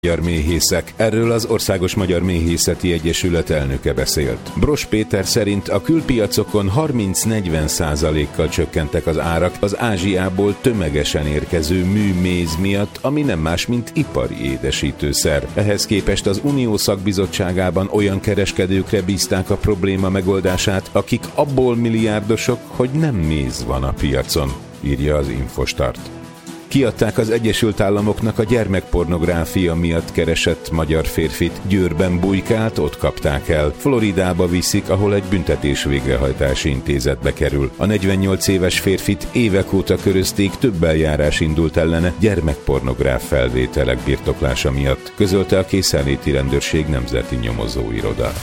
magyar méhészek. Erről az Országos Magyar Méhészeti Egyesület elnöke beszélt. Bross Péter szerint a külpiacokon 30-40%-kal csökkentek az árak az Ázsiából tömegesen érkező műméz miatt, ami nem más, mint ipari édesítőszer. Ehhez képest az Unió szakbizottságában olyan kereskedőkre bízták a probléma megoldását, akik abból milliárdosok, hogy nem méz van a piacon, írja az Infostart. Kiadták az Egyesült Államoknak a gyermekpornográfia miatt keresett magyar férfit. Győrben bujkált, ott kapták el. Floridába viszik, ahol egy büntetés végrehajtási intézetbe kerül. A 48 éves férfit évek óta körözték, több eljárás indult ellene gyermekpornográf felvételek birtoklása miatt, közölte a Készenléti Rendőrség Nemzeti Nyomozóiroda.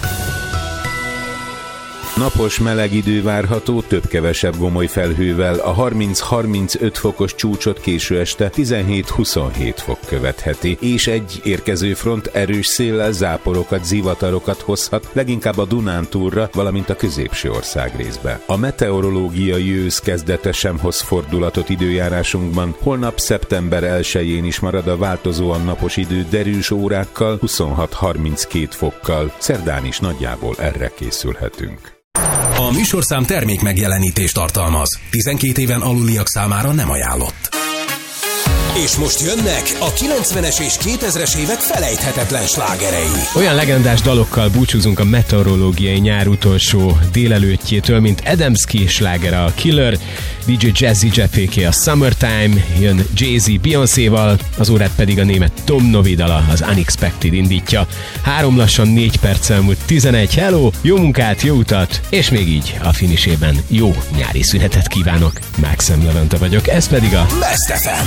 Napos meleg idő várható, több-kevesebb gomoly felhővel, a 30-35 fokos csúcsot késő este 17-27 fok követheti, és egy érkező front erős széllel záporokat, zivatarokat hozhat, leginkább a Dunántúlra, valamint a középső országrészbe. A meteorológiai ősz kezdete sem hoz fordulatot időjárásunkban, holnap szeptember 1-jén is marad a változóan napos idő derűs órákkal, 26-32 fokkal, szerdán is nagyjából erre készülhetünk. A műsorszám termék megjelenítést tartalmaz. 12 éven aluliak számára nem ajánlott. És most jönnek a 90-es és 2000-es évek felejthetetlen slágerei. Olyan legendás dalokkal búcsúzunk a meteorológiai nyár utolsó délelőttjétől, mint Adamski slágere a Killer, DJ Jazzy Jefféké a Summertime, jön Jay-Z Beyoncéval, az órát pedig a német Tom Novi dala, az Unexpected indítja. 3 lassan 4 perc elmúlt 11. Hello, jó munkát, jó utat, és még így a finisében jó nyári szünetet kívánok. Máxem Levente vagyok, ez pedig a Best FM.